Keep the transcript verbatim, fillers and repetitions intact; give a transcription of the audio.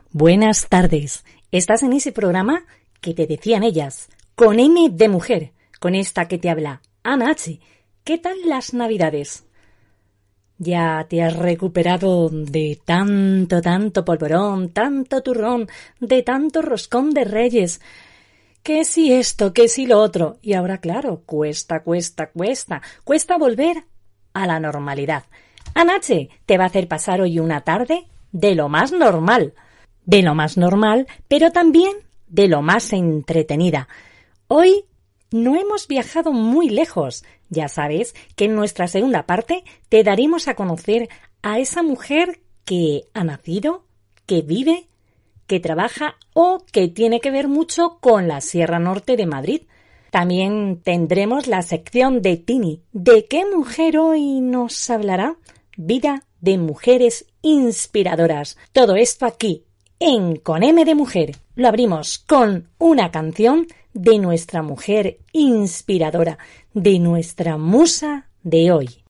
Buenas tardes. Estás en ese programa que te decían ellas, con M de mujer, con esta que te habla, Ana H. ¿Qué tal las Navidades? ¿Ya te has recuperado de tanto, tanto polvorón, tanto turrón, de tanto roscón de Reyes? Que si esto, que si lo otro. Y ahora, claro, cuesta, cuesta, cuesta, cuesta volver a la normalidad. Ana H. te va a hacer pasar hoy una tarde de lo más normal. De lo más normal, pero también de lo más entretenida. Hoy no hemos viajado muy lejos. Ya sabes que en nuestra segunda parte te daremos a conocer a esa mujer que ha nacido, que vive, que trabaja o que tiene que ver mucho con la Sierra Norte de Madrid. También tendremos la sección de Tini. ¿De qué mujer hoy nos hablará? Vida de mujeres inspiradoras. Todo esto aquí en Con M de Mujer. Lo abrimos con una canción de nuestra mujer inspiradora, de nuestra musa de hoy.